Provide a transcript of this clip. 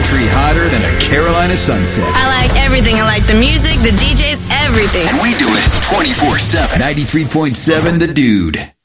country hotter than a Carolina sunset. I like everything. I like the music, the DJs, everything. And we do it 24/7. 93.7 The Dude.